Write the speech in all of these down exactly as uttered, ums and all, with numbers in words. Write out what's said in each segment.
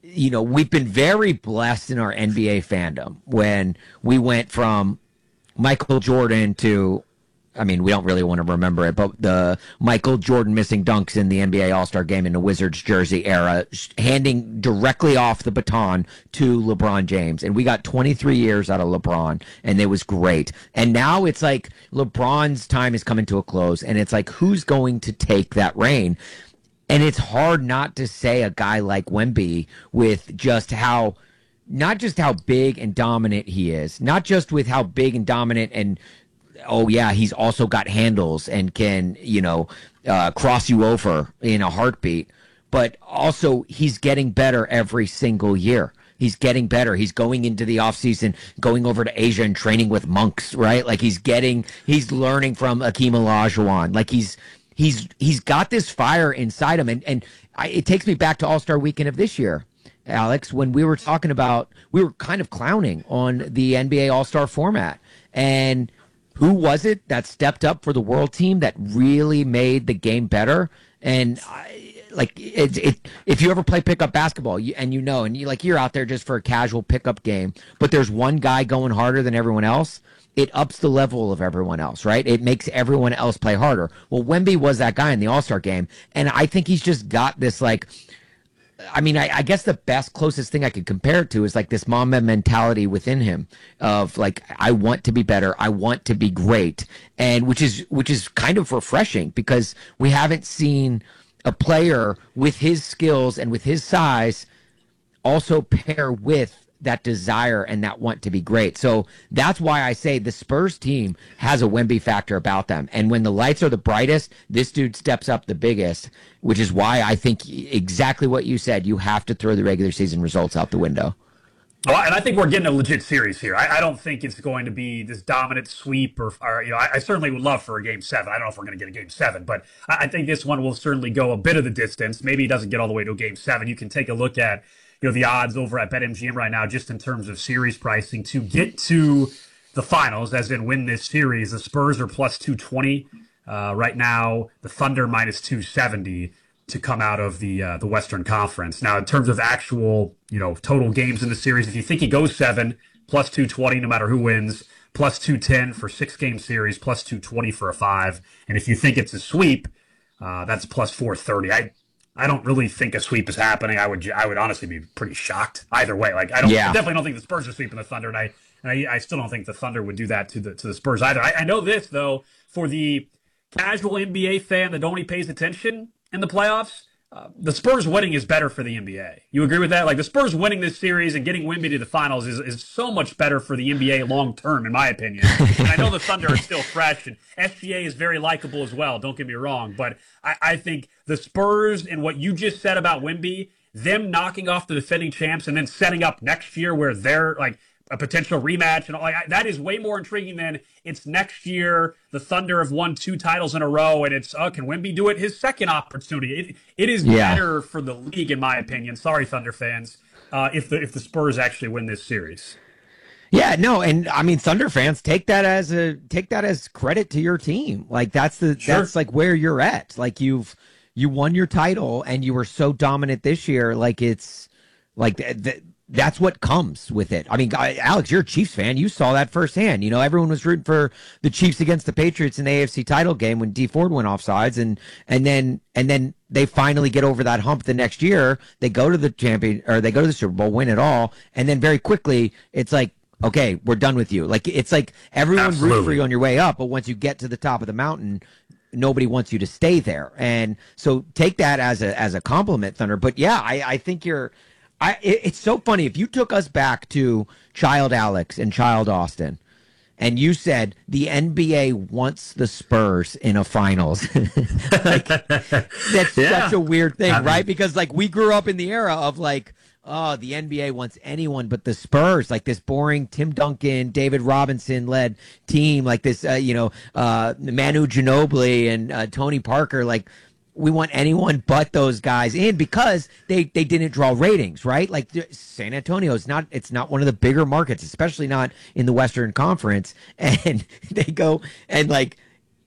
you know, we've been very blessed in our N B A fandom when we went from Michael Jordan to, I mean, we don't really want to remember it, but the Michael Jordan missing dunks in the N B A All-Star game in the Wizards jersey era, handing directly off the baton to LeBron James. And we got twenty-three years out of LeBron, and it was great. And now it's like LeBron's time is coming to a close, and it's like, who's going to take that reign? And it's hard not to say a guy like Wemby, with just how, not just how big and dominant he is, not just with how big and dominant and, oh yeah, he's also got handles and can, you know, uh, cross you over in a heartbeat, but also he's getting better every single year. He's getting better. He's going into the offseason, going over to Asia and training with monks, right? Like he's getting, he's learning from Akeem Olajuwon. Like he's, He's he's got this fire inside him, and and I, it takes me back to All-Star Weekend of this year, Alex, when we were talking about, we were kind of clowning on the N B A All-Star format, and who was it that stepped up for the world team that really made the game better? And I, like it, it, if you ever play pickup basketball, you, and you know, and you like you're out there just for a casual pickup game, but there's one guy going harder than everyone else. It ups the level of everyone else, right? It makes everyone else play harder. Well, Wemby was that guy in the All-Star game, and I think he's just got this, like, I mean, I, I guess the best, closest thing I could compare it to is like this Mamba mentality within him of like, I want to be better, I want to be great, and which is which is kind of refreshing because we haven't seen a player with his skills and with his size also pair with that desire and that want to be great. So that's why I say the Spurs team has a Wemby factor about them. And when the lights are the brightest, this dude steps up the biggest, which is why I think exactly what you said. You have to throw the regular season results out the window. Well, and I think we're getting a legit series here. I, I don't think it's going to be this dominant sweep, or, or you know, I, I certainly would love for a game seven. I don't know if we're going to get a game seven, but I, I think this one will certainly go a bit of the distance. Maybe it doesn't get all the way to a game seven. You can take a look at, you know, the odds over at BetMGM right now, just in terms of series pricing to get to the finals, as in win this series. The Spurs are plus two twenty uh, right now. The Thunder minus two seventy to come out of the uh, the Western Conference. Now, in terms of actual, you know, total games in the series, if you think it goes seven, plus two twenty no matter who wins, plus two ten for six game series, plus two twenty for a five, and if you think it's a sweep, uh, that's plus four thirty. I I don't really think a sweep is happening. I would I would honestly be pretty shocked either way. Like I don't yeah. I definitely don't think the Spurs are sweeping the Thunder, and I and I, I still don't think the Thunder would do that to the to the Spurs either. I, I know this though, for the casual N B A fan that only pays attention in the playoffs, uh, the Spurs winning is better for the N B A. You agree with that? Like the Spurs winning this series and getting Wemby to the finals is, is so much better for the N B A long term, in my opinion. And I know the Thunder are still fresh, and S G A is very likable as well. Don't get me wrong, but I, I think the Spurs and what you just said about Wemby, them knocking off the defending champs and then setting up next year where they're like a potential rematch and all, like, that is way more intriguing than it's next year. The Thunder have won two titles in a row, and it's, oh, can Wemby do it? His second opportunity. It, it is yeah. better for the league, in my opinion. Sorry, Thunder fans, uh, if the if the Spurs actually win this series. Yeah, no, and I mean Thunder fans, take that as a take that as credit to your team. Like that's the sure. that's like where you're at. Like you've you won your title and you were so dominant this year. Like it's like th- th- that's what comes with it. I mean, Alex, you're a Chiefs fan. You saw that firsthand. You know, everyone was rooting for the Chiefs against the Patriots in the A F C title game when Dee Ford went offsides, and and then and then they finally get over that hump the next year. They go to the champion, or they go to the Super Bowl, win it all, and then very quickly it's like, okay, we're done with you. Like it's like everyone Absolutely. roots for you on your way up, but once you get to the top of the mountain, nobody wants you to stay there. And so take that as a as a compliment, Thunder. But yeah, I, I think you're. I, it's so funny. If you took us back to Child Alex and Child Austin, and you said the N B A wants the Spurs in a finals, like, that's yeah. such a weird thing, I mean, right? Because like we grew up in the era of like, oh, the N B A wants anyone but the Spurs, like this boring Tim Duncan, David Robinson led team, like this, uh, you know, uh, Manu Ginobili and uh, Tony Parker, like. We want anyone but those guys in because they, they didn't draw ratings, right? Like San Antonio is not, it's not one of the bigger markets, especially not in the Western Conference. And they go and like,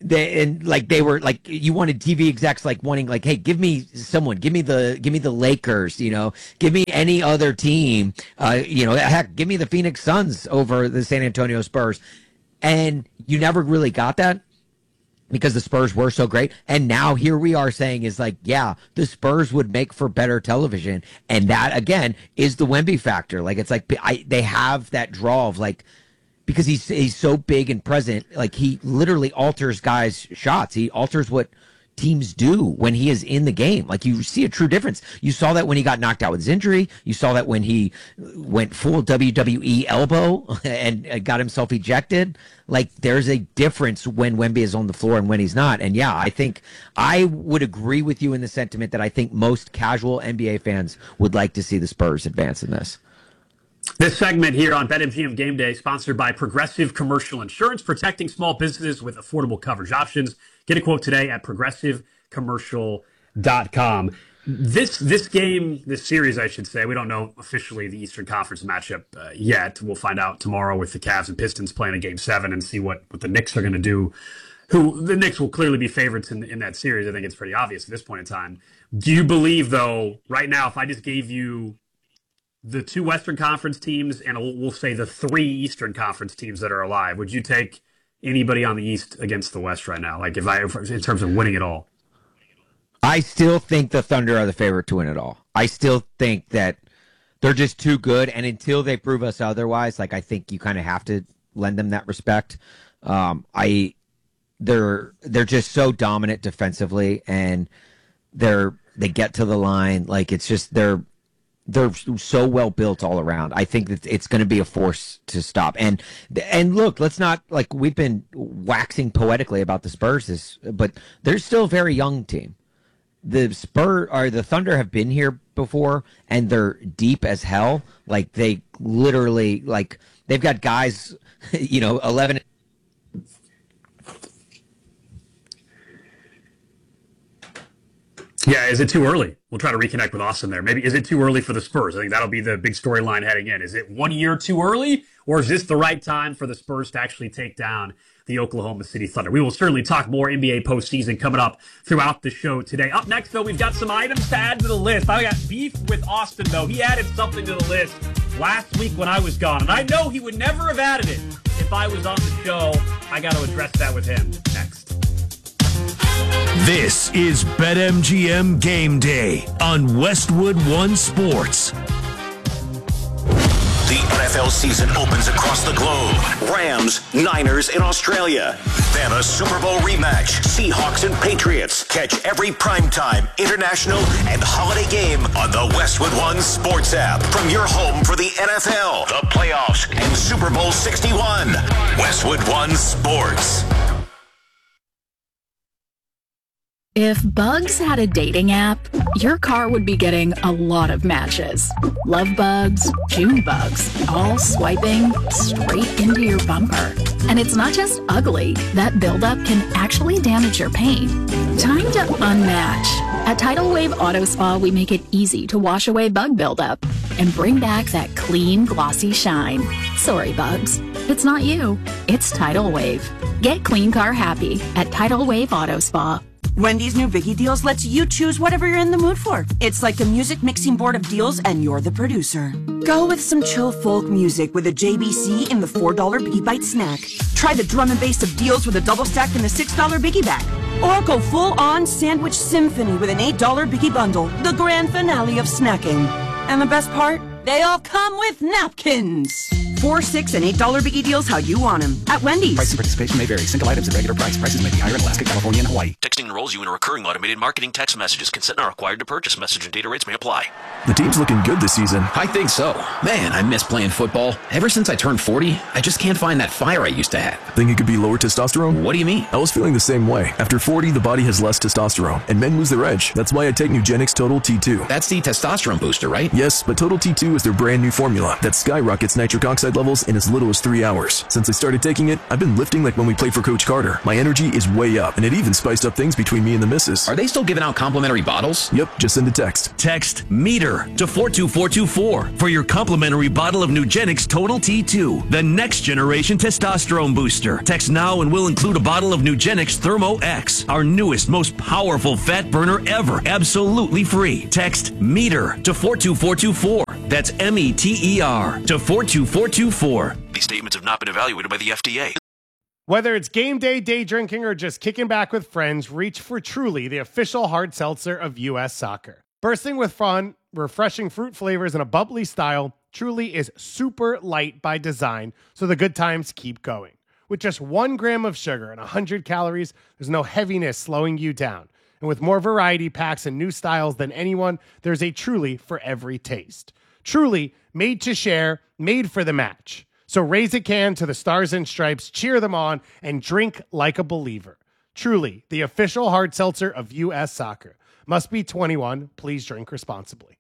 they and like they were like you wanted T V execs like wanting like, hey, give me someone, give me the give me the Lakers, you know, give me any other team, uh, you know, heck, give me the Phoenix Suns over the San Antonio Spurs, and you never really got that because the Spurs were so great. And now here we are saying is like, yeah, the Spurs would make for better television, and that again is the Wemby factor. Like it's like I, they have that draw of like. Because he's he's so big and present, like he literally alters guys' shots. He alters what teams do when he is in the game. Like you see a true difference. You saw that when he got knocked out with his injury. You saw that when he went full W W E elbow and got himself ejected. Like there's a difference when Wemby is on the floor and when he's not. And yeah, I think I would agree with you in the sentiment that I think most casual N B A fans would like to see the Spurs advance in this. This segment here on BetMGM Game Day, sponsored by Progressive Commercial Insurance, protecting small businesses with affordable coverage options. Get a quote today at progressive commercial dot com. This this game, this series, I should say, we don't know officially the Eastern Conference matchup uh, yet. We'll find out tomorrow with the Cavs and Pistons playing a Game seven and see what, what the Knicks are going to do. Who the Knicks will clearly be favorites in, in that series. I think it's pretty obvious at this point in time. Do you believe, though, right now, if I just gave you the two Western Conference teams and we'll say the three Eastern Conference teams that are alive, would you take anybody on the East against the West right now? Like if I, in terms of winning it all? I still think the Thunder are the favorite to win it all. I still think that they're just too good. And until they prove us otherwise, like I think you kind of have to lend them that respect. Um, I, they're, they're just so dominant defensively and they're, they get to the line. Like it's just, they're, They're so well built all around. I think that it's going to be a force to stop. And and look, let's not like we've been waxing poetically about the Spurs, this, but they're still a very young team. The Spurs or the Thunder have been here before, and they're deep as hell. Like they literally like they've got guys, you know, eleven. Yeah, is it too early? We'll try to reconnect with Austin there. Maybe is it too early for the Spurs? I think that'll be the big storyline heading in. Is it one year too early, or is this the right time for the Spurs to actually take down the Oklahoma City Thunder? We will certainly talk more N B A postseason coming up throughout the show today. Up next, though, we've got some items to add to the list. I got beef with Austin, though. He added something to the list last week when I was gone, and I know he would never have added it if I was on the show. I got to address that with him next. This is BetMGM Game Day on Westwood One Sports. The N F L season opens across the globe. Rams, Niners in Australia. Then a Super Bowl rematch. Seahawks and Patriots. Catch every primetime, international, and holiday game on the Westwood One Sports app. From your home for the N F L, the playoffs, and Super Bowl sixty-one. Westwood One Sports. If Bugs had a dating app, your car would be getting a lot of matches. Love bugs, June bugs, all swiping straight into your bumper. And it's not just ugly. That buildup can actually damage your paint. Time to unmatch. At Tidal Wave Auto Spa, we make it easy to wash away bug buildup and bring back that clean, glossy shine. Sorry, bugs. It's not you. It's Tidal Wave. Get clean car happy at Tidal Wave Auto Spa. Wendy's new Vicky Deals lets you choose whatever you're in the mood for. It's like a music mixing board of deals, and you're the producer. Go with some chill folk music with a J B C in the four dollar Biggie Bite snack. Try the drum and bass of deals with a double stack in the six dollar Biggie Bag. Or go full-on sandwich symphony with an eight dollar Biggie Bundle, the grand finale of snacking. And the best part? They all come with napkins. Four, six, and eight dollar Biggie Deals how you want them at Wendy's. Price and participation may vary. Single items at regular price. Prices may be higher in Alaska, California, and Hawaii. Texting enrolls you in a recurring automated marketing text message. Consent not required to purchase. Message and data rates may apply. The team's looking good this season. I think so. Man, I miss playing football. Ever since I turned forty, I just can't find that fire I used to have. Think it could be lower testosterone? What do you mean? I was feeling the same way. After forty, the body has less testosterone, and men lose their edge. That's why I take Nugenix Total T two. That's the testosterone booster, right? Yes, but Total T two is their brand new formula that skyrockets nitric oxide levels in as little as three hours. Since I started taking it, I've been lifting like when we played for Coach Carter. My energy is way up, and it even spiced up things things between me and the missus. Are they still giving out complimentary bottles? Yep, just send a text. Text METER to four two four two four for your complimentary bottle of Nugenix Total T two, the next generation testosterone booster. Text now and we'll include a bottle of Nugenix Thermo X, our newest, most powerful fat burner ever, absolutely free. Text METER to four two four two four. That's M E T E R to four two four two four. These statements have not been evaluated by the F D A. Whether it's game day, day drinking, or just kicking back with friends, reach for Truly, the official hard seltzer of U S Soccer. Bursting with fun, refreshing fruit flavors, and a bubbly style, Truly is super light by design, so the good times keep going. With just one gram of sugar and one hundred calories, there's no heaviness slowing you down. And with more variety packs and new styles than anyone, there's a Truly for every taste. Truly, made to share, made for the match. So raise a can to the Stars and Stripes, cheer them on, and drink like a believer. Truly, the official hard seltzer of U S Soccer. Must be twenty-one. Please drink responsibly.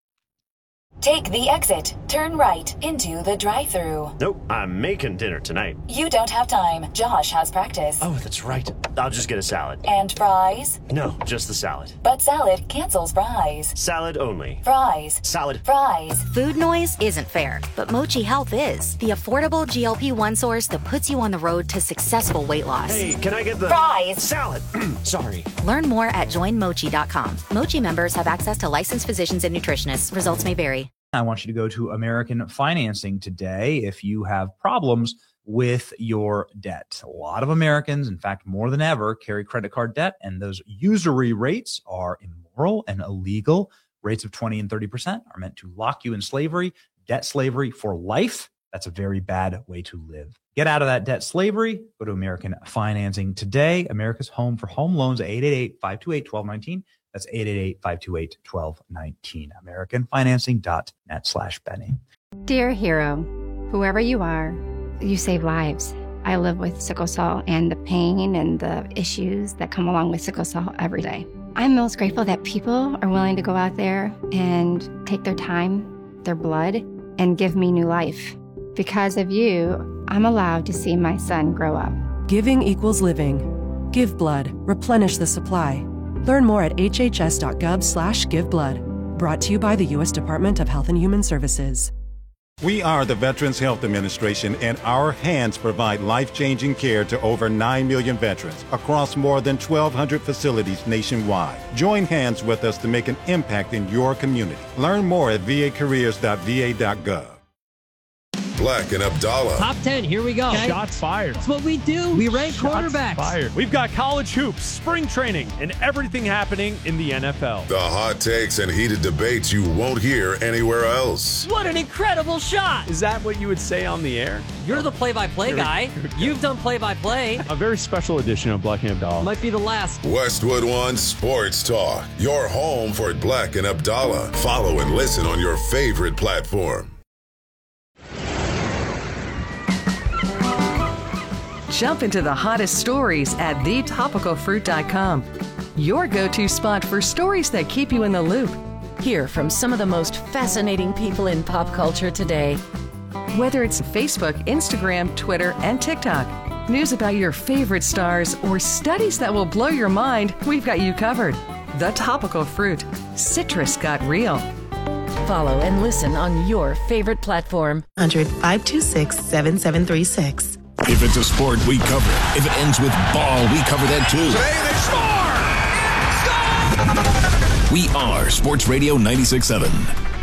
Take the exit. Turn right into the drive-thru. Nope, I'm making dinner tonight. You don't have time. Josh has practice. Oh, that's right. I'll just get a salad. And fries? No, just the salad. But salad cancels fries. Salad only. Fries. Salad. Fries. Food noise isn't fair, but Mochi Health is. The affordable G L P one source that puts you on the road to successful weight loss. Hey, can I get the... Fries. Salad. Sorry. Learn more at join mochi dot com. Mochi members have access to licensed physicians and nutritionists. Results may vary. I want you to go to American Financing today if you have problems with your debt. A lot of Americans, in fact, more than ever, carry credit card debt, and those usury rates are immoral and illegal. Rates of twenty and thirty percent are meant to lock you in slavery, debt slavery for life. That's a very bad way to live. Get out of that debt slavery. Go to American Financing today. America's home for home loans, eight eight eight, five two eight, one two one nine. That's eight eight eight, five two eight, one two one nine. American Financing dot net slash Benny. Dear hero, whoever you are, you save lives. I live with sickle cell and the pain and the issues that come along with sickle cell every day. I'm most grateful that people are willing to go out there and take their time, their blood, and give me new life. Because of you, I'm allowed to see my son grow up. Giving equals living. Give blood. Replenish the supply. Learn more at h h s dot gov slash give blood. Brought to you by the U S Department of Health and Human Services. We are the Veterans Health Administration, and our hands provide life-changing care to over nine million veterans across more than twelve hundred facilities nationwide. Join hands with us to make an impact in your community. Learn more at v a careers dot v a dot gov. Black and Abdallah. Top ten, here we go. Okay. Shots fired. That's what we do. We rank Shots quarterbacks. Fired. We've got college hoops, spring training, and everything happening in the N F L. The hot takes and heated debates you won't hear anywhere else. What an incredible shot. Is that what you would say on the air? You're the play-by-play guy. You've done play-by-play. A very special edition of Black and Abdallah. Might be the last. Westwood One Sports Talk. Your home for Black and Abdallah. Follow and listen on your favorite platform. Jump into the hottest stories at the topical fruit dot com. Your go-to spot for stories that keep you in the loop. Hear from some of the most fascinating people in pop culture today. Whether it's Facebook, Instagram, Twitter, and TikTok, news about your favorite stars, or studies that will blow your mind, we've got you covered. The Topical Fruit. Citrus got real. Follow and listen on your favorite platform. one hundred, five two six, seven seven three six. If it's a sport, we cover it. If it ends with ball, we cover that too. Today they score! We are Sports Radio ninety-six point seven.